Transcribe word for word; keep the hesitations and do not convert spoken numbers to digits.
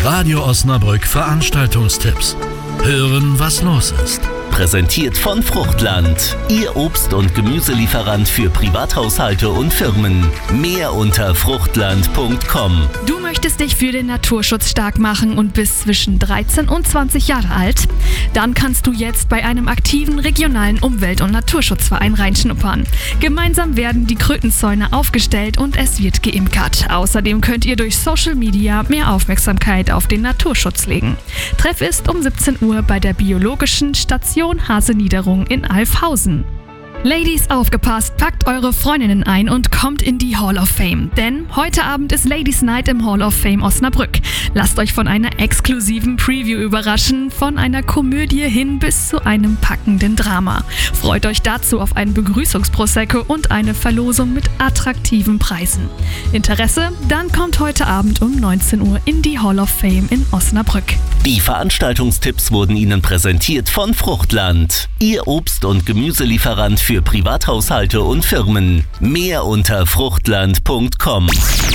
Radio Osnabrück Veranstaltungstipps. Hören, was los ist. Präsentiert von Fruchtland, Ihr Obst- und Gemüselieferant für Privathaushalte und Firmen. Mehr unter fruchtland punkt com. Du möchtest dich für den Naturschutz stark machen und bist zwischen dreizehn und zwanzig Jahre alt? Dann kannst du jetzt bei einem aktiven regionalen Umwelt- und Naturschutzverein reinschnuppern. Gemeinsam werden die Krötenzäune aufgestellt und es wird geimkert. Außerdem könnt ihr durch Social Media mehr Aufmerksamkeit auf den Naturschutz legen. Treff ist um siebzehn Uhr bei der Biologischen Station Haseniederung in Alfhausen. Ladies, aufgepasst, packt eure Freundinnen ein und kommt in die Hall of Fame. Denn heute Abend ist Ladies Night im Hall of Fame Osnabrück. Lasst euch von einer exklusiven Preview überraschen, von einer Komödie hin bis zu einem packenden Drama. Freut euch dazu auf ein Begrüßungsprosecco und eine Verlosung mit attraktiven Preisen. Interesse? Dann kommt heute Abend um neunzehn Uhr in die Hall of Fame in Osnabrück. Die Veranstaltungstipps wurden Ihnen präsentiert von Fruchtland, Ihr Obst- und Gemüselieferant für Privathaushalte und Firmen. Mehr unter fruchtland punkt com.